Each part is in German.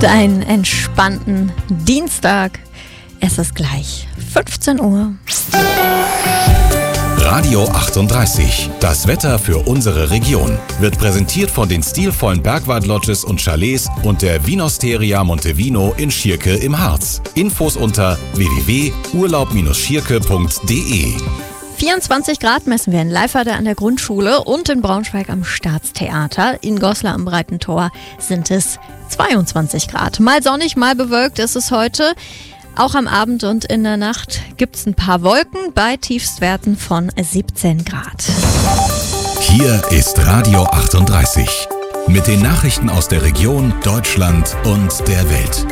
Einen entspannten Dienstag. Es ist gleich 15 Uhr. Radio 38. Das Wetter für unsere Region wird präsentiert von den stilvollen Bergwald-Lodges und Chalets und der Vinosteria Montevino in Schierke im Harz. Infos unter www.urlaub-schierke.de. 24 Grad messen wir in Leiferde an der Grundschule und in Braunschweig am Staatstheater. In Goslar am Breiten Tor sind es 22 Grad. Mal sonnig, mal bewölkt ist es heute. Auch am Abend und in der Nacht gibt es ein paar Wolken bei Tiefstwerten von 17 Grad. Hier ist Radio 38 mit den Nachrichten aus der Region, Deutschland und der Welt.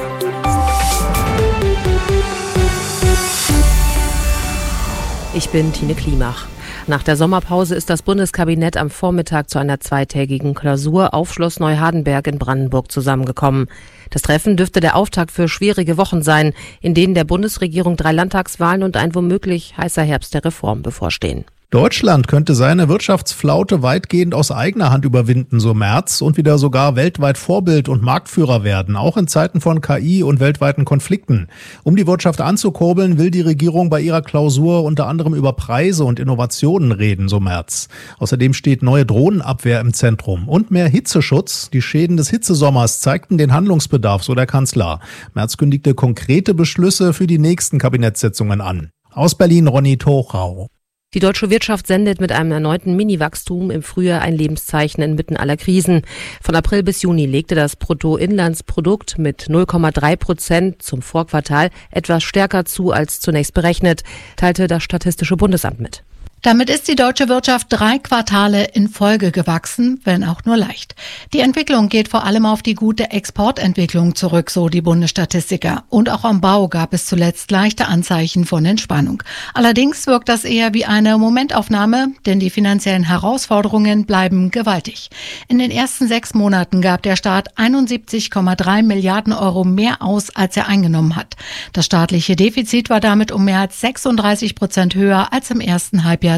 Ich bin Tine Klimach. Nach der Sommerpause ist das Bundeskabinett am Vormittag zu einer zweitägigen Klausur auf Schloss Neuhardenberg in Brandenburg zusammengekommen. Das Treffen dürfte der Auftakt für schwierige Wochen sein, in denen der Bundesregierung 3 Landtagswahlen und ein womöglich heißer Herbst der Reform bevorstehen. Deutschland könnte seine Wirtschaftsflaute weitgehend aus eigener Hand überwinden, so Merz, und wieder sogar weltweit Vorbild und Marktführer werden, auch in Zeiten von KI und weltweiten Konflikten. Um die Wirtschaft anzukurbeln, will die Regierung bei ihrer Klausur unter anderem über Preise und Innovationen reden, so Merz. Außerdem steht neue Drohnenabwehr im Zentrum und mehr Hitzeschutz. Die Schäden des Hitzesommers zeigten den Handlungsbedarf, so der Kanzler. Merz kündigte konkrete Beschlüsse für die nächsten Kabinettssitzungen an. Aus Berlin Ronny Tochau. Die deutsche Wirtschaft sendet mit einem erneuten Mini-Wachstum im Frühjahr ein Lebenszeichen inmitten aller Krisen. Von April bis Juni legte das Bruttoinlandsprodukt mit 0,3% zum Vorquartal etwas stärker zu als zunächst berechnet, teilte das Statistische Bundesamt mit. Damit ist die deutsche Wirtschaft 3 Quartale in Folge gewachsen, wenn auch nur leicht. Die Entwicklung geht vor allem auf die gute Exportentwicklung zurück, so die Bundesstatistiker. Und auch am Bau gab es zuletzt leichte Anzeichen von Entspannung. Allerdings wirkt das eher wie eine Momentaufnahme, denn die finanziellen Herausforderungen bleiben gewaltig. In den ersten 6 Monaten gab der Staat 71,3 Milliarden Euro mehr aus, als er eingenommen hat. Das staatliche Defizit war damit um mehr als 36% höher als im ersten Halbjahr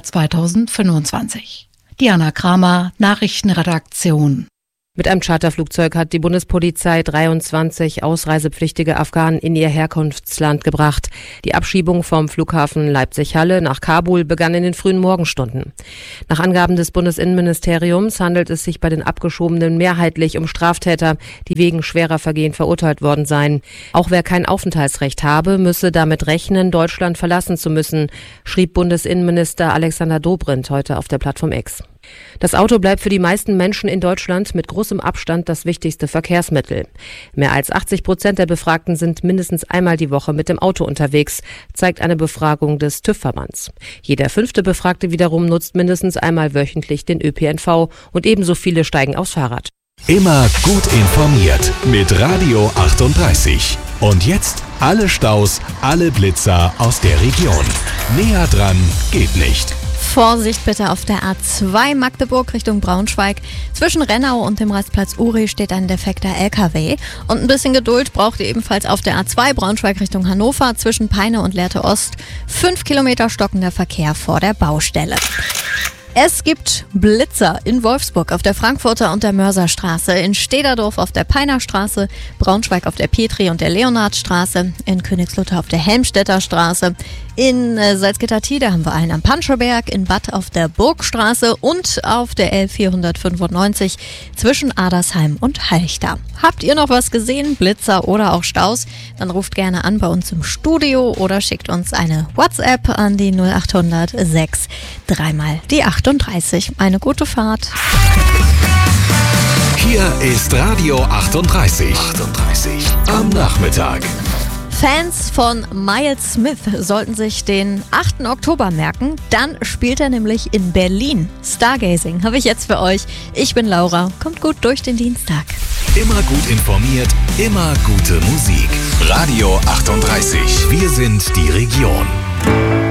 2025. Diana Kramer, Nachrichtenredaktion. Mit einem Charterflugzeug hat die Bundespolizei 23 ausreisepflichtige Afghanen in ihr Herkunftsland gebracht. Die Abschiebung vom Flughafen Leipzig-Halle nach Kabul begann in den frühen Morgenstunden. Nach Angaben des Bundesinnenministeriums handelt es sich bei den Abgeschobenen mehrheitlich um Straftäter, die wegen schwerer Vergehen verurteilt worden seien. Auch wer kein Aufenthaltsrecht habe, müsse damit rechnen, Deutschland verlassen zu müssen, schrieb Bundesinnenminister Alexander Dobrindt heute auf der Plattform X. Das Auto bleibt für die meisten Menschen in Deutschland mit großem Abstand das wichtigste Verkehrsmittel. Mehr als 80% der Befragten sind mindestens einmal die Woche mit dem Auto unterwegs, zeigt eine Befragung des TÜV-Verbands. Jeder 5. Befragte wiederum nutzt mindestens einmal wöchentlich den ÖPNV und ebenso viele steigen aufs Fahrrad. Immer gut informiert mit Radio 38. Und jetzt alle Staus, alle Blitzer aus der Region. Näher dran geht nicht. Vorsicht bitte auf der A2 Magdeburg Richtung Braunschweig. Zwischen Rennau und dem Rastplatz Uri steht ein defekter LKW. Und ein bisschen Geduld braucht ihr ebenfalls auf der A2 Braunschweig Richtung Hannover. Zwischen Peine und Lehrte Ost 5 Kilometer stockender Verkehr vor der Baustelle. Es gibt Blitzer in Wolfsburg auf der Frankfurter und der Mörserstraße, in Stederdorf auf der Peinerstraße, Braunschweig auf der Petri- und der Leonhardstraße, in Königslutter auf der Helmstedter Straße, in Salzgitter-Tide haben wir einen am Panschelberg, in Bad auf der Burgstraße und auf der L495 zwischen Adersheim und Halchta. Habt ihr noch was gesehen, Blitzer oder auch Staus? Dann ruft gerne an bei uns im Studio oder schickt uns eine WhatsApp an die 0800 6 3 mal die 38. Eine gute Fahrt. Hier ist Radio 38. Am Nachmittag. Fans von Miles Smith sollten sich den 8. Oktober merken. Dann spielt er nämlich in Berlin. Stargazing habe ich jetzt für euch. Ich bin Laura. Kommt gut durch den Dienstag. Immer gut informiert, immer gute Musik. Radio 38. Wir sind die Region.